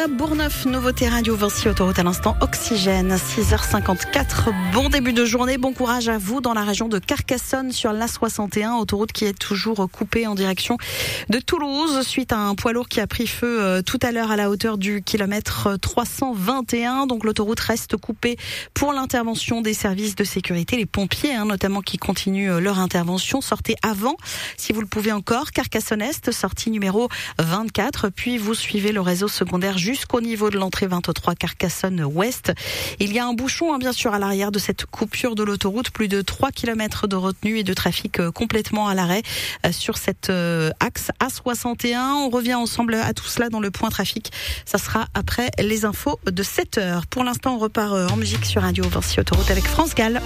à Bourgneuf, nouveauté radio Vinci Autoroute à l'instant Oxygène, 6h54. Bon début de journée, bon courage à vous dans la région de Carcassonne sur l'A61, autoroute qui est toujours coupée en direction de Toulouse suite à un poids lourd qui a pris feu tout à l'heure à la hauteur du kilomètre 321. Donc l'autoroute reste coupée pour l'intervention des services de sécurité, les pompiers notamment qui continuent leur intervention. Sortez avant si vous le pouvez encore. Carcassonne-Est, sortie numéro 24, puis vous suivez le réseau secondaire jusqu'au niveau de l'entrée 23 Carcassonne-Ouest. Il y a un bouchon bien sûr à l'arrière de cette coupure de l'autoroute, plus de 3 km de retenue et de trafic complètement à l'arrêt sur cet axe A61. On revient ensemble à tout cela dans le point trafic. Ça sera après les infos de 7h. Pour l'instant, on repart en musique sur Radio Vinci Autoroute avec France Gall.